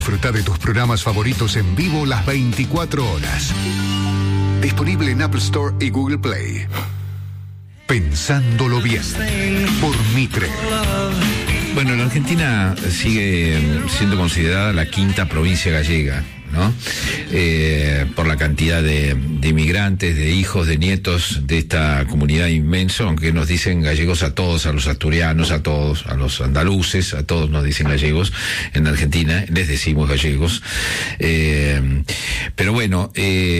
Disfruta de tus programas favoritos en vivo las 24 horas. Disponible en Apple Store y Google Play. Pensándolo bien, por Mitre. Bueno, la Argentina sigue siendo considerada la quinta provincia gallega, ¿no? Por la cantidad de inmigrantes, de hijos, de nietos de esta comunidad inmensa, aunque nos dicen gallegos a todos, a los asturianos, a todos, a los andaluces, a todos nos dicen gallegos en Argentina, les decimos gallegos. Pero bueno,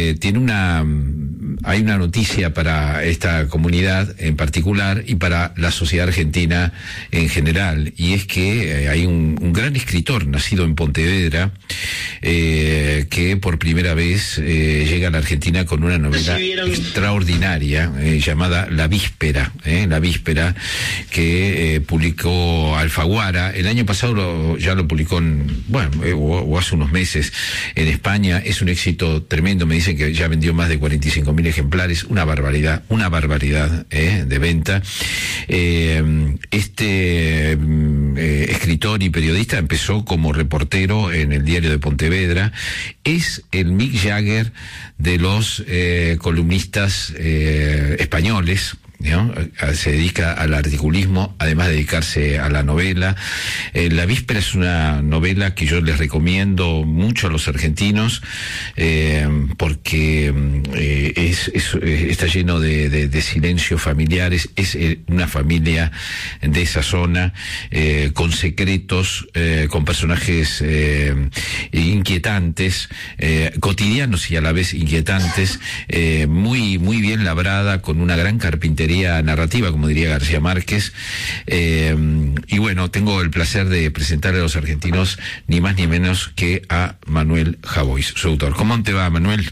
hay una noticia para esta comunidad en particular y para la sociedad argentina en general, y es que hay un gran escritor nacido en Pontevedra, que por primera vez llega a la Argentina con una novela extraordinaria llamada La Víspera, que publicó Alfaguara. El año pasado ya lo publicó o hace unos meses en España. Es un éxito tremendo, me dicen que ya vendió más de 45.000 ejemplares, una barbaridad de venta. Este escritor y periodista empezó como reportero en el diario de Pontevedra. Es el Mick Jagger de los columnistas españoles, ¿no? Se dedica al articulismo, además de dedicarse a la novela. La Víspera es una novela que yo les recomiendo mucho a los argentinos, porque está lleno de silencios familiares. Es una familia de esa zona, con secretos, con personajes inquietantes, cotidianos y a la vez inquietantes, muy bien labrada, con una gran carpintería narrativa, como diría García Márquez. Y bueno, tengo el placer de presentarle a los argentinos ni más ni menos que a Manuel Javois, su autor. ¿Cómo te va, Manuel?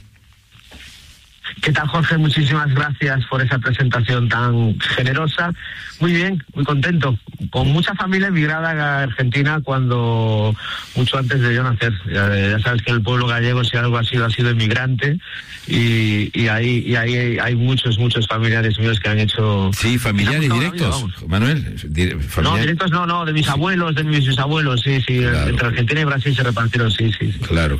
¿Qué tal, Jorge? Muchísimas gracias por esa presentación tan generosa. Muy bien, muy contento. Con mucha familia emigrada a Argentina mucho antes de yo nacer. Ya sabes que el pueblo gallego, si algo ha sido emigrante. Y ahí hay muchos familiares míos que han hecho... Sí, familiares directos, Manuel. No, directos no, de mis abuelos, de mis bisabuelos, sí. Claro. Entre Argentina y Brasil se repartieron, sí. Claro.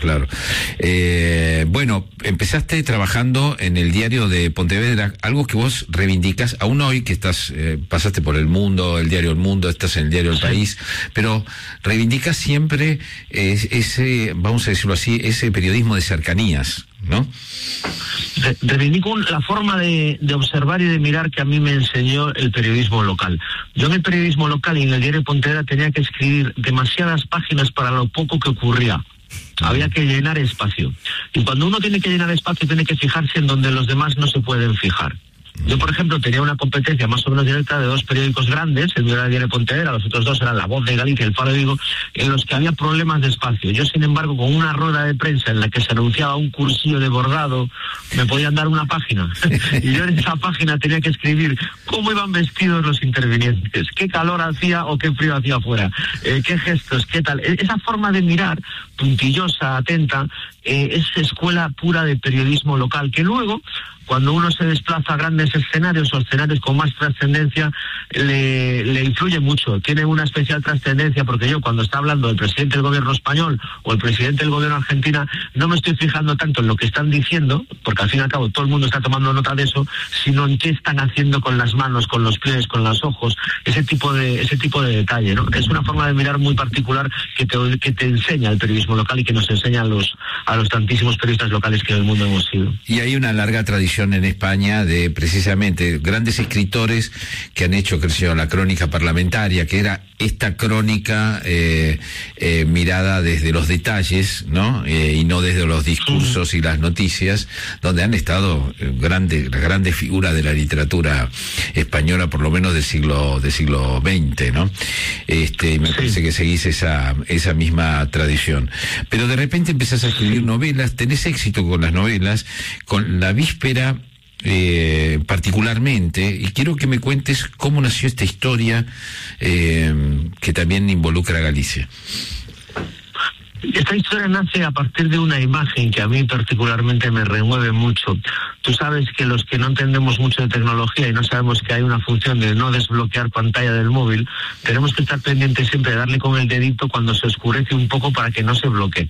Bueno, empezaste trabajando en el diario de Pontevedra, algo que vos reivindicas, aún hoy que estás, pasaste por El Mundo, el diario El Mundo, estás en el diario El País, pero reivindicas siempre ese, vamos a decirlo así, ese periodismo de cercanías, ¿no? Reivindico la forma de observar y de mirar que a mí me enseñó el periodismo local. Yo en el periodismo local y en el diario Pontevedra tenía que escribir demasiadas páginas para lo poco que ocurría. Había que llenar espacio. Y cuando uno tiene que llenar espacio, tiene que fijarse en donde los demás no se pueden fijar. Yo, por ejemplo, tenía una competencia más o menos directa de dos periódicos grandes, el mío era el diario Pontevedra, los otros dos eran La Voz de Galicia y El Faro de Vigo, en los que había problemas de espacio. Yo, sin embargo, con una rueda de prensa en la que se anunciaba un cursillo de bordado, me podían dar una página. Y yo en esa página tenía que escribir cómo iban vestidos los intervinientes, qué calor hacía o qué frío hacía afuera, qué gestos, qué tal. Esa forma de mirar, puntillosa, atenta, es escuela pura de periodismo local, que luego, cuando uno se desplaza a grandes escenarios o escenarios con más trascendencia, le influye mucho. Tiene una especial trascendencia, porque yo, cuando está hablando del presidente del gobierno español o el presidente del gobierno argentina, no me estoy fijando tanto en lo que están diciendo, porque al fin y al cabo todo el mundo está tomando nota de eso, sino en qué están haciendo con las manos, con los pies, con los ojos, ese tipo de detalle, ¿no? Es una forma de mirar muy particular que te enseña el periodismo local y que nos enseña a los tantísimos periodistas locales que en el mundo hemos sido. Y hay una larga tradición en España de precisamente grandes escritores que han hecho crecer la crónica parlamentaria, que era esta crónica mirada desde los detalles, ¿no? Y no desde los discursos y las noticias, donde han estado las grandes figuras de la literatura española, por lo menos del siglo XX, ¿no? Me parece que seguís esa misma tradición. Pero de repente empezás a escribir novelas, tenés éxito con las novelas, con La Víspera particularmente, y quiero que me cuentes cómo nació esta historia que también involucra a Galicia. Esta historia nace a partir de una imagen que a mí particularmente me remueve mucho. Tú sabes que los que no entendemos mucho de tecnología y no sabemos que hay una función de no desbloquear pantalla del móvil, tenemos que estar pendientes siempre de darle con el dedito cuando se oscurece un poco para que no se bloquee.